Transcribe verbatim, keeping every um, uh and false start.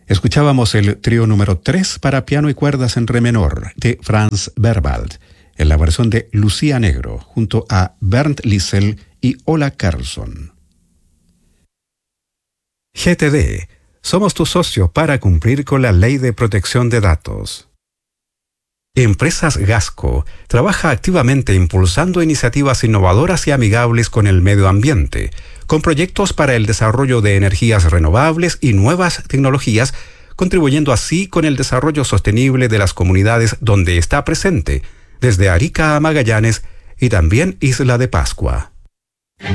Escuchábamos el trío número tres para piano y cuerdas en re menor de Franz Berwald, en la versión de Lucía Negro, junto a Bernd Liesel y Ola Carlson. G T D. Somos tu socio para cumplir con la Ley de Protección de Datos. Empresas Gasco trabaja activamente impulsando iniciativas innovadoras y amigables con el medio ambiente, con proyectos para el desarrollo de energías renovables y nuevas tecnologías, contribuyendo así con el desarrollo sostenible de las comunidades donde está presente, desde Arica a Magallanes y también Isla de Pascua.